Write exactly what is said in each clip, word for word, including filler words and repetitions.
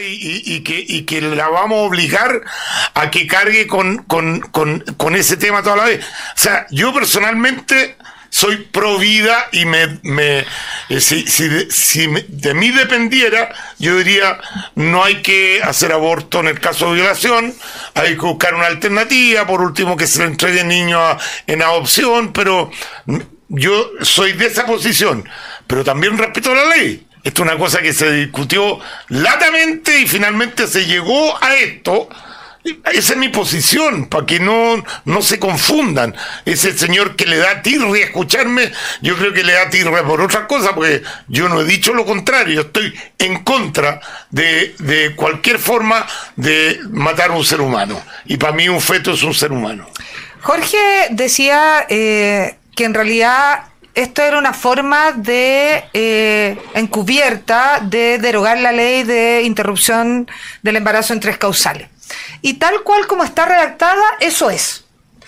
y, y, y, que, y que la vamos a obligar a que cargue con, con, con, con ese tema toda la vez. O sea, yo personalmente soy pro vida y me, me eh, si, si, de, si me, de mí dependiera, yo diría no hay que hacer aborto en el caso de violación, hay que buscar una alternativa, por último que se le entregue niños a, en adopción, pero yo soy de esa posición, pero también respeto la ley. Esto es una cosa que se discutió latamente y finalmente se llegó a esto. Esa es mi posición, para que no, no se confundan. Ese señor que le da tirria escucharme, yo creo que le da tirria por otras cosas, porque yo no he dicho lo contrario. Yo estoy en contra de, de cualquier forma de matar a un ser humano. Y para mí un feto es un ser humano. Jorge decía eh, que en realidad esto era una forma de eh, encubierta de derogar la ley de interrupción del embarazo en tres causales. Y tal cual como está redactada, eso es.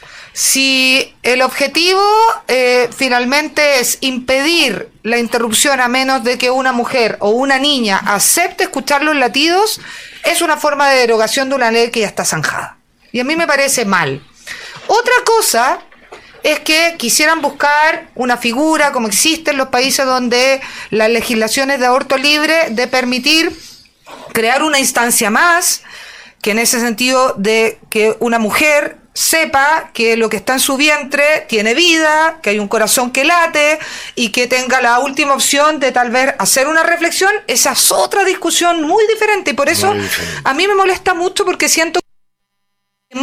Si el objetivo eh, finalmente es impedir la interrupción a menos de que una mujer o una niña acepte escuchar los latidos, es una forma de derogación de una ley que ya está zanjada. Y a mí me parece mal. Otra cosa es que quisieran buscar una figura, como existe en los países donde las legislaciones de aborto libre, de permitir crear una instancia más, que en ese sentido de que una mujer sepa que lo que está en su vientre tiene vida, que hay un corazón que late y que tenga la última opción de tal vez hacer una reflexión. Esa es otra discusión muy diferente y por eso a mí me molesta mucho porque siento que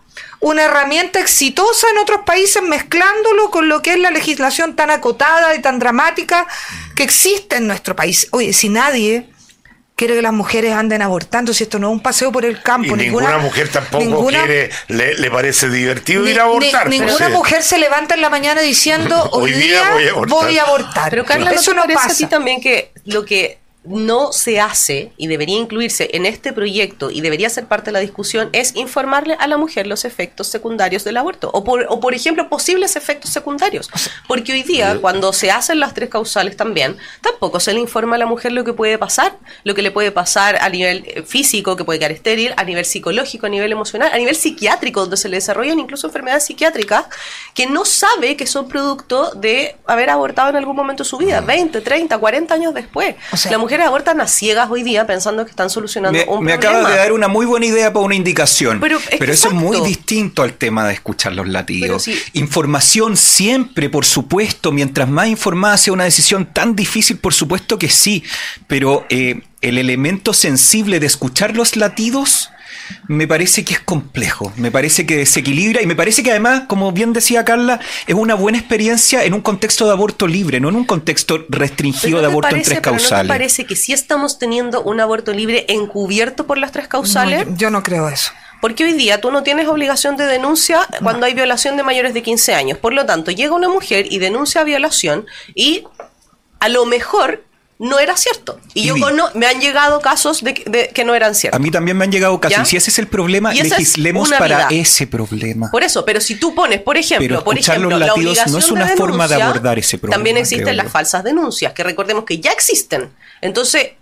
una herramienta exitosa en otros países mezclándolo con lo que es la legislación tan acotada y tan dramática que existe en nuestro país. Oye, si nadie quiere que las mujeres anden abortando, si esto no es un paseo por el campo. Y ninguna, ninguna mujer tampoco ninguna, quiere, le, le parece divertido ni, ir a abortar. Ni, ninguna pero, mujer se levanta en la mañana diciendo, hoy, hoy día voy a abortar. Voy a abortar. Pero Carla, ¿no te parece a ti también que lo que no se hace y debería incluirse en este proyecto y debería ser parte de la discusión es informarle a la mujer los efectos secundarios del aborto o por, o por ejemplo posibles efectos secundarios, porque hoy día cuando se hacen las tres causales también tampoco se le informa a la mujer lo que puede pasar, lo que le puede pasar a nivel físico, que puede quedar estéril, a nivel psicológico, a nivel emocional, a nivel psiquiátrico, donde se le desarrollan incluso enfermedades psiquiátricas que no sabe que son producto de haber abortado en algún momento de su vida, veinte, treinta, cuarenta años después. O sea, la mujer abortan a ciegas hoy día pensando que están solucionando me, un me problema. Me acabas de dar una muy buena idea para una indicación, pero, es pero eso exacto. es muy distinto al tema de escuchar los latidos. Sí. Información siempre, por supuesto, mientras más informada sea una decisión tan difícil, por supuesto que sí, pero eh, el elemento sensible de escuchar los latidos me parece que es complejo, me parece que desequilibra y me parece que además, como bien decía Carla, es una buena experiencia en un contexto de aborto libre, no en un contexto restringido no de aborto parece, en tres causales. ¿No te parece que sí estamos teniendo un aborto libre encubierto por las tres causales? No, yo, yo no creo eso. Porque hoy día tú no tienes obligación de denuncia cuando no. hay violación de mayores de quince años. Por lo tanto, llega una mujer y denuncia violación y a lo mejor no era cierto. Y, y yo no, me han llegado casos de, de que no eran ciertos. A mí también me han llegado casos. ¿Ya? Y si ese es el problema, legislemos es para vida. ese problema. Por eso, pero si tú pones, por ejemplo, pero por ejemplo, los la latidos obligación no es una de forma denuncia, de abordar ese problema. También existen las falsas denuncias, que recordemos que ya existen. Entonces,